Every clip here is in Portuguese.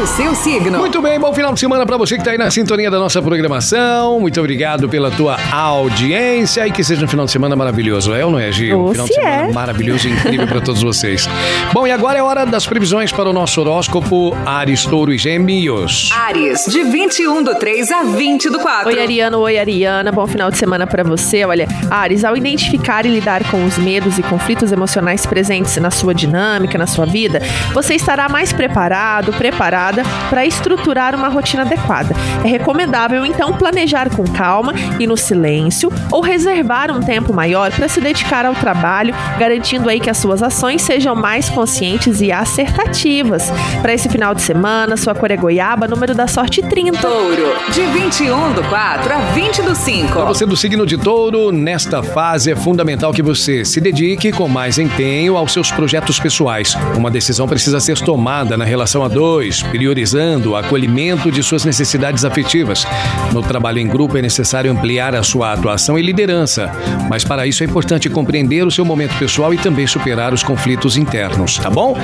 o seu signo. Muito bem, bom final de semana pra você que tá aí na sintonia da nossa programação. Muito obrigado pela tua audiência e que seja um final de semana maravilhoso. É ou não é, Gil? Um final de semana maravilhoso e incrível pra todos vocês. Bom, e agora é hora das previsões para o nosso horóscopo Áries, Touro e Gêmeos. Áries, de 21/3 a 20/4. Oi, Ariano, oi, Ariana. Bom final de semana pra você. Olha, Áries, ao identificar e lidar com os medos e conflitos emocionais presentes na sua dinâmica, na sua vida, você estará mais preparada para estruturar uma rotina adequada. É recomendável, então, planejar com calma e no silêncio ou reservar um tempo maior para se dedicar ao trabalho, garantindo aí que as suas ações sejam mais conscientes e acertativas. Para esse final de semana, sua cor é goiaba, número da sorte 30. Touro, de 21/4 a 20/5. Para você do signo de Touro, nesta fase é fundamental que você se dedique com mais empenho aos seus projetos pessoais. Uma decisão precisa ser tomada na relação a dois, priorizando o acolhimento de suas necessidades afetivas. No trabalho em grupo é necessário ampliar a sua atuação e liderança, mas para isso é importante compreender o seu momento pessoal e também superar os conflitos internos, tá bom?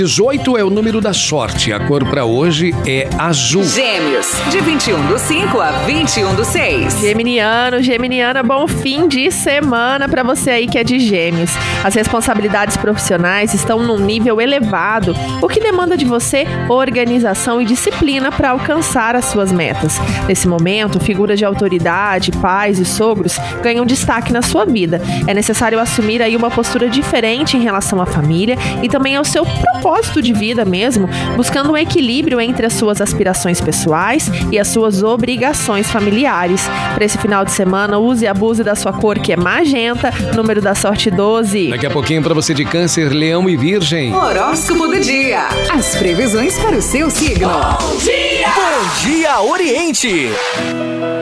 18 é o número da sorte, a cor para hoje é azul. Gêmeos, de 21/5 a 21/6. Geminiana, bom fim de semana para você aí que é de Gêmeos. As responsabilidades profissionais estão num nível elevado, o que demanda de você organização e disciplina para alcançar as suas metas. Nesse momento, figuras de autoridade, pais e sogros ganham destaque na sua vida. É necessário assumir aí uma postura diferente em relação à família e também ao seu propósito de vida mesmo, buscando um equilíbrio entre as suas aspirações pessoais e as suas obrigações familiares. Para esse final de semana, use e abuse da sua cor, que é magenta, número da sorte 12. Daqui a pouquinho para você de Câncer, Leão e Virgem. Horóscopo do dia. As previsões para o seu signo. Bom Dia Oriente.